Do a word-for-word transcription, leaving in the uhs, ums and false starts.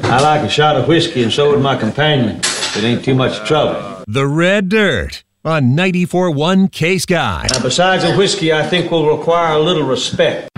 I like a shot of whiskey, and so would my companion. It ain't too much trouble. The Red Dirt on ninety-four point one K-Sky. Now, besides the whiskey, I think we'll require a little respect.